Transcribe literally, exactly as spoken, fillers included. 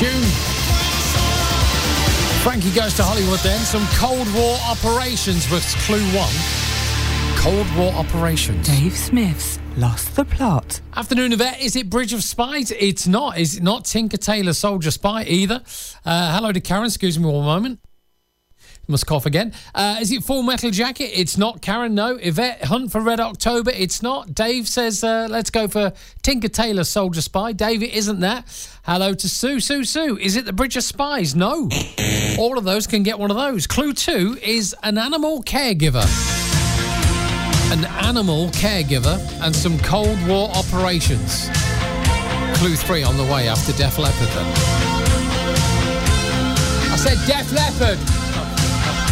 tune. Frankie Goes to Hollywood then. Some Cold War operations was clue one. Cold War operations. Dave Smith's Lost the Plot. Afternoon, Yvette. Is it Bridge of Spies? It's not. Is it not Tinker Tailor Soldier Spy either? Uh, hello to Karen. Excuse me one moment. Must cough again. Uh, is it Full Metal Jacket? It's not. Karen, no. Yvette, Hunt for Red October? It's not. Dave says, uh, let's go for Tinker Tailor Soldier Spy. Dave, it isn't that. Hello to Sue. Sue, Sue. Is it the Bridge of Spies? No. All of those can get one of those. Clue two is an animal caregiver. An animal caregiver and some Cold War operations. Clue three on the way after Def Leppard then. I said Def Leppard.